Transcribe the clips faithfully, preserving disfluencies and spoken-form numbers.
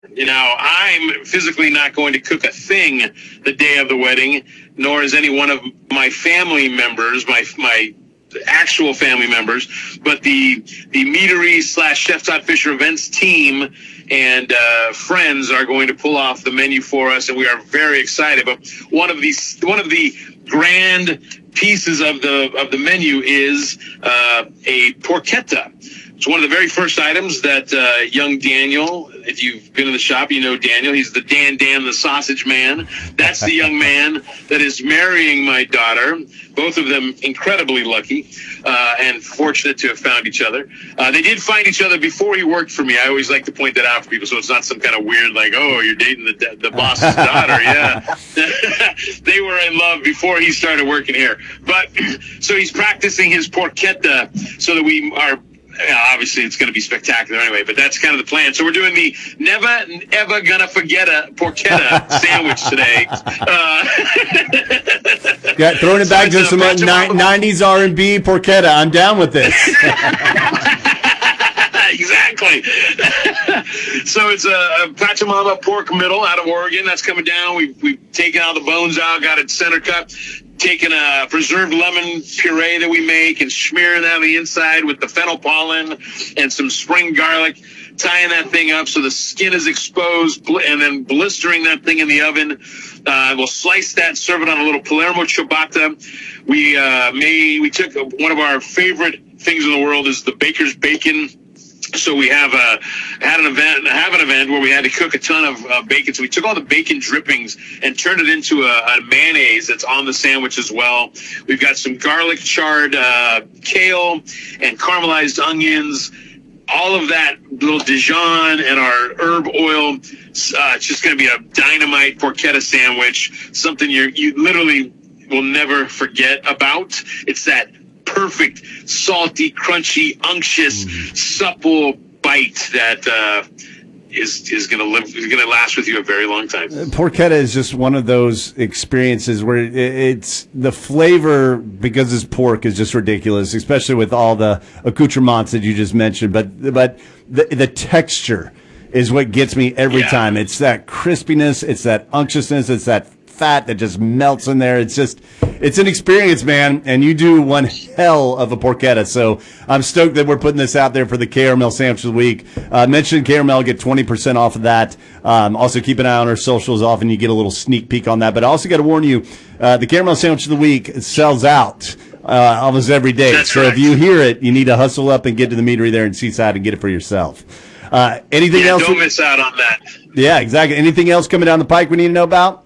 You know, I'm physically not going to cook a thing the day of the wedding, nor is any one of my family members, my my actual family members, but the the meadery slash Chef Todd Fisher events team and uh, friends are going to pull off the menu for us, and we are very excited. But one of these, one of the grand pieces of the of the menu is uh, a porchetta. It's one of the very first items that uh, young Daniel, if you've been in the shop, you know Daniel. He's the Dan Dan, the sausage man. That's the young man that is marrying my daughter. Both of them incredibly lucky uh, and fortunate to have found each other. Uh, they did find each other before he worked for me. I always like to point that out for people so it's not some kind of weird, like, oh, you're dating the, the boss's daughter. Yeah. They were in love before he started working here. But so he's practicing his porchetta so that we are – yeah, obviously, it's going to be spectacular anyway, but that's kind of the plan. So we're doing the never, ever gonna forget a porchetta sandwich today. Uh, yeah, throwing it back so to some uh, ni- nineties R and B porchetta. I'm down with this. Exactly. So it's a, a Pachamama pork middle out of Oregon that's coming down. We've, we've taken all the bones out, got it center cut. Taking a preserved lemon puree that we make and smearing that on the inside with the fennel pollen and some spring garlic, tying that thing up so the skin is exposed, and then blistering that thing in the oven. Uh, we'll slice that, serve it on a little Palermo ciabatta. We uh, may we took one of our favorite things in the world is the baker's bacon. So we have a had an event, have an event where we had to cook a ton of uh, bacon. So we took all the bacon drippings and turned it into a, a mayonnaise that's on the sandwich as well. We've got some garlic charred uh, kale and caramelized onions. All of that little Dijon and our herb oil. Uh, it's just going to be a dynamite porchetta sandwich. Something you you literally will never forget about. It's that perfect, salty, crunchy, unctuous, mm. supple bite that uh, is is going to live, is going to last with you a very long time. Porchetta is just one of those experiences where it, it's the flavor, because it's pork, is just ridiculous, especially with all the accoutrements that you just mentioned. But but the the texture is what gets me every yeah. time. It's that crispiness, it's that unctuousness, it's that fat that just melts in there. It's just, it's an experience, man. And you do one hell of a porchetta. So I'm stoked that we're putting this out there for the K R M L Sandwich of the Week. Uh, mention K R M L, get twenty percent off of that. Um, also keep an eye on our socials off and you get a little sneak peek on that. But I also got to warn you, uh, the K R M L Sandwich of the Week sells out uh, almost every day. That's so correct. If you hear it, you need to hustle up and get to the meadery there in Seaside and get it for yourself. Uh, anything yeah, else? Don't miss out on that. Yeah, exactly. Anything else coming down the pike we need to know about?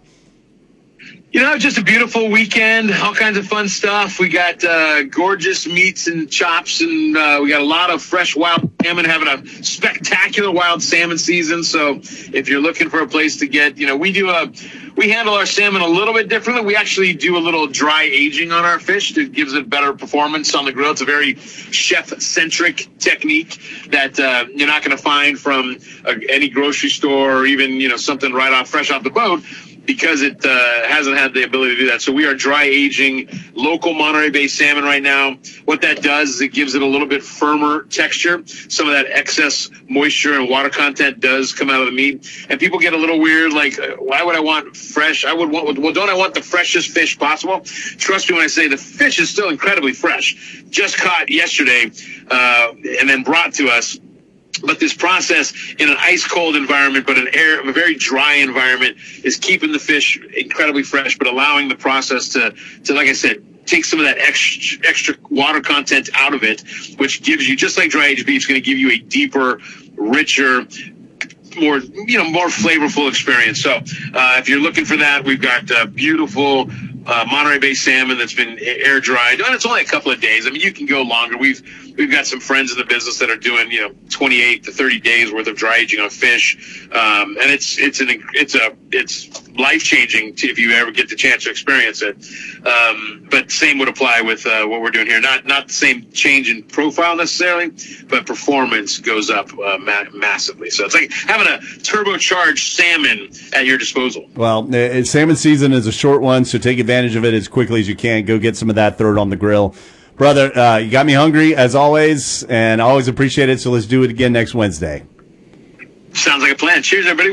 You know, just a beautiful weekend, all kinds of fun stuff. We got uh, gorgeous meats and chops, and uh, we got a lot of fresh wild salmon, having a spectacular wild salmon season. So if you're looking for a place to get, you know, we do a, we handle our salmon a little bit differently. We actually do a little dry aging on our fish that gives it better performance on the grill. It's a very chef-centric technique that uh, you're not going to find from uh, any grocery store or even, you know, something right off, fresh off the boat, because it uh, hasn't had the ability to do that. So we are dry aging local Monterey Bay salmon right now. What that does is it gives it a little bit firmer texture. Some of that excess moisture and water content does come out of the meat. And people get a little weird, like, why would I want fresh? I would want, well, don't I want the freshest fish possible? Trust me when I say the fish is still incredibly fresh. Just caught yesterday uh, and then brought to us. But this process in an ice cold environment, but an air, a very dry environment, is keeping the fish incredibly fresh, but allowing the process to, to, like I said, take some of that extra, extra water content out of it, which gives you, just like dry aged beef, is going to give you a deeper, richer, more, you know, more flavorful experience. So, uh, if you're looking for that, we've got uh, beautiful uh, Monterey Bay salmon that's been air dried, and it's only a couple of days. I mean, you can go longer. We've we've got some friends in the business that are doing, you know, twenty-eight to thirty days worth of dry aging on fish, um, and it's it's an it's a it's life changing if you ever get the chance to experience it. Um, but same would apply with uh, what we're doing here. Not not the same change in profile necessarily, but performance goes up uh, ma- massively. So it's like having a turbocharged salmon at your disposal. Well, uh, salmon season is a short one, so take advantage of it as quickly as you can. Go get some of that, throw it on the grill. Brother, uh, you got me hungry, as always, and I always appreciate it, so let's do it again next Wednesday. Sounds like a plan. Cheers, everybody.